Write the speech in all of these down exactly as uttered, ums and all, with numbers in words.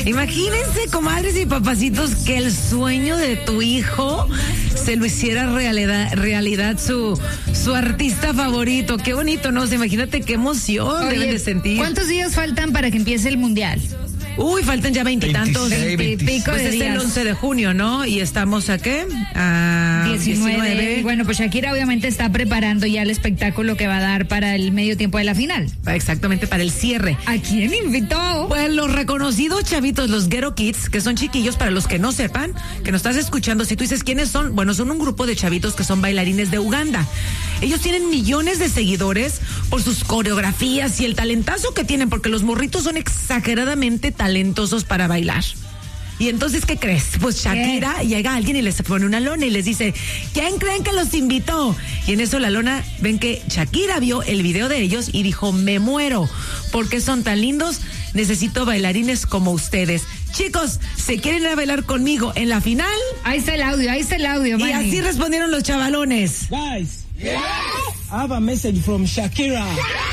Imagínense, comadres y papacitos, que el sueño de tu hijo se lo hiciera realidad, realidad su, su artista favorito. Qué bonito, ¿no? O sea, imagínate qué emoción Oye, deben de sentir. ¿cuántos días faltan para que empiece el mundial? Uy, faltan ya veintitantos. Veintipico Pues de es días. el once de junio, ¿no? Y estamos a qué? A diecinueve. Y bueno, pues Shakira obviamente está preparando ya el espectáculo que va a dar para el medio tiempo de la final. Exactamente, para el cierre. ¿A quién invitó? Pues los reconocidos chavitos, los Ghetto Kids, que son chiquillos, para los que no sepan, que nos estás escuchando, si tú dices quiénes son, bueno, son un grupo de chavitos que son bailarines de Uganda. Ellos tienen millones de seguidores por sus coreografías y el talentazo que tienen, porque los morritos son exageradamente talentosos para bailar. Y entonces, ¿qué crees? Pues Shakira, ¿Qué? Llega alguien y les pone una lona y les dice, ¿quién creen que los invitó? Y en eso la lona, ven que Shakira vio el video de ellos y dijo, me muero, porque son tan lindos, necesito bailarines como ustedes. Chicos, ¿se quieren ir a bailar conmigo en la final? Ahí está el audio, ahí está el audio, Y Manny. así respondieron los chavalones. Guys, yes. I have a message from Shakira.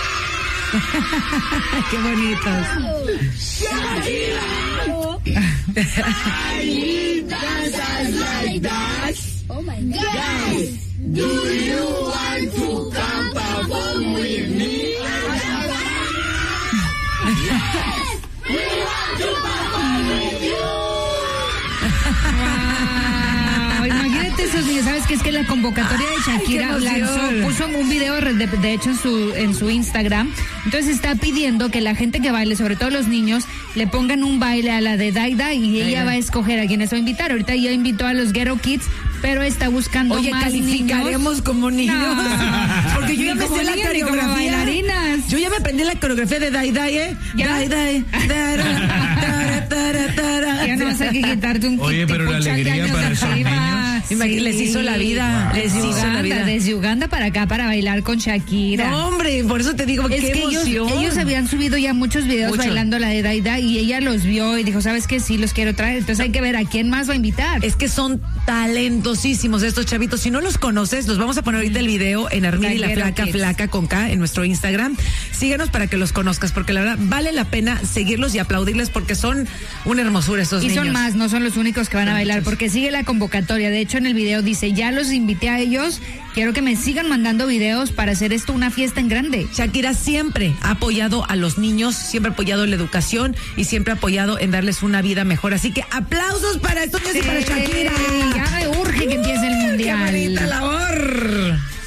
Qué bonitos. Shakira. I need dancers like that. Oh my God. Guys, do you want to come perform with me? Yes, we want to perform with you. Wow, imagínate esos niños, ¿sabes qué? Es que la convocatoria de Shakira Ay, qué lanzó, emoción. puso un video de, de hecho en su, en su Instagram, entonces está pidiendo que la gente que baile, sobre todo los niños, le pongan un baile a la de Daida y ella Ay, va a escoger a quienes va a invitar. Ahorita ya invitó a los Ghetto Kids, pero está buscando Oye, más calificaremos niños. como niños. No. Porque yo Ni ya me como sé la niños, ni como coreografía. bailarinas. Yo ya me aprendí la coreografía de Dai Dai, ¿eh? ¿Ya? Dai Dai. Tara, tara, tara, tara. Ya no vas a que quitarte un Oye, kit pero tipo la Chucky alegría años para esos arriba. niños. Imagínate, les hizo la vida, les Desde hizo la Uganda, vida. desde Uganda para acá para bailar con Shakira. No, hombre, por eso te digo, Es qué que ellos, emoción. ellos habían subido ya muchos videos Mucho. bailando la de Daida y ella los vio y dijo, ¿sabes qué? Sí, los quiero traer. Entonces hay que ver a quién más va a invitar. Es que son talentosísimos estos chavitos. Si no los conoces, los vamos a poner ahorita el video en Armida y la Ghetto Flaca, Kids. Flaca con K en nuestro Instagram. Síguenos para que los conozcas, porque la verdad vale la pena seguirlos y aplaudirles porque son una hermosura estos Y niños. son más, no son los únicos que van a Son bailar, muchos. porque sigue la convocatoria. De hecho, en el video dice, ya los invité a ellos, quiero que me sigan mandando videos para hacer esto una fiesta en grande. Shakira siempre ha apoyado a los niños, siempre ha apoyado la educación y siempre ha apoyado en darles una vida mejor. Así que aplausos para estos niños y para Shakira. Ya me urge que empiece el mundial. ¡Qué bonita labor!